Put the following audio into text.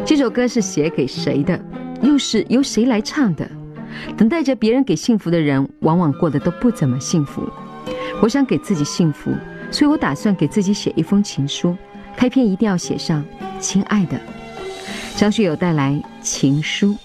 这首歌是写给谁的？又是由谁来唱的？等待着别人给幸福的人，往往过得都不怎么幸福。我想给自己幸福，所以我打算给自己写一封情书，开篇一定要写上亲爱的。张学友带来情书。